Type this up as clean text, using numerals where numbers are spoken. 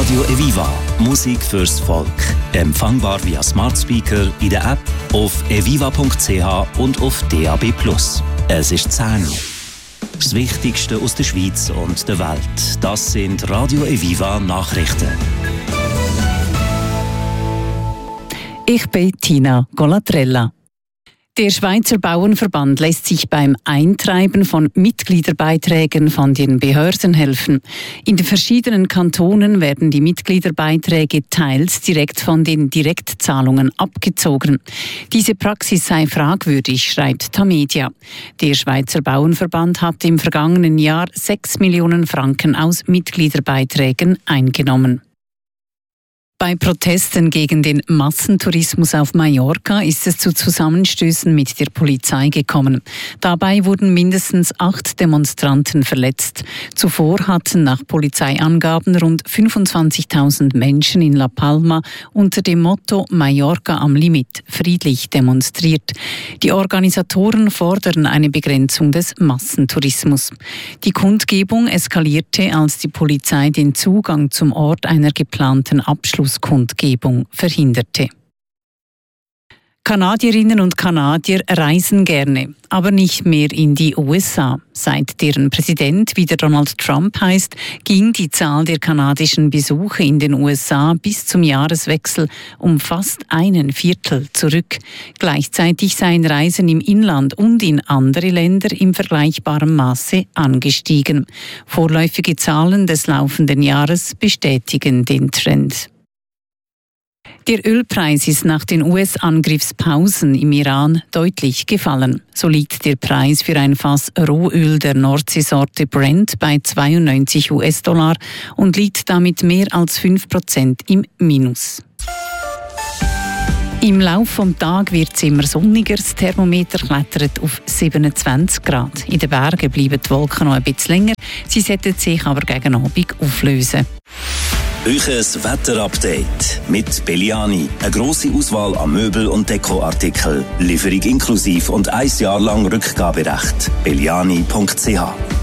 Radio Eviva. Musik fürs Volk. Empfangbar via Smart Speaker, in der App, auf eviva.ch und auf DAB+. Es ist 10 Uhr. Das Wichtigste aus der Schweiz und der Welt. Das sind Radio Eviva Nachrichten. Ich bin Tina Golatrella. Der Schweizer Bauernverband lässt sich beim Eintreiben von Mitgliederbeiträgen von den Behörden helfen. In den verschiedenen Kantonen werden die Mitgliederbeiträge teils direkt von den Direktzahlungen abgezogen. Diese Praxis sei fragwürdig, schreibt Tamedia. Der Schweizer Bauernverband hat im vergangenen Jahr 6 Millionen Franken aus Mitgliederbeiträgen eingenommen. Bei Protesten gegen den Massentourismus auf Mallorca ist es zu Zusammenstößen mit der Polizei gekommen. Dabei wurden mindestens 8 Demonstranten verletzt. Zuvor hatten nach Polizeiangaben rund 25.000 Menschen in La Palma unter dem Motto Mallorca am Limit friedlich demonstriert. Die Organisatoren fordern eine Begrenzung des Massentourismus. Die Kundgebung eskalierte, als die Polizei den Zugang zum Ort einer geplanten Abschlusskundgebung verhinderte. Kanadierinnen und Kanadier reisen gerne, aber nicht mehr in die USA. Seit deren Präsident wieder Donald Trump heißt, ging die Zahl der kanadischen Besuche in den USA bis zum Jahreswechsel um fast 1/4 zurück. Gleichzeitig seien Reisen im Inland und in andere Länder im vergleichbaren Maße angestiegen. Vorläufige Zahlen des laufenden Jahres bestätigen den Trend. Der Ölpreis ist nach den US-Angriffspausen im Iran deutlich gefallen. So liegt der Preis für ein Fass Rohöl der Nordseesorte Brent bei $92 und liegt damit mehr als 5% im Minus. Im Laufe des Tages wird es immer sonniger. Das Thermometer klettert auf 27 Grad. In den Bergen bleiben die Wolken noch ein bisschen länger. Sie sollten sich aber gegen Abend auflösen. Euches Wetterupdate mit Belliani. Eine grosse Auswahl an Möbel- und Dekoartikeln. Lieferung inklusiv und 1 Jahr lang Rückgaberecht. belliani.ch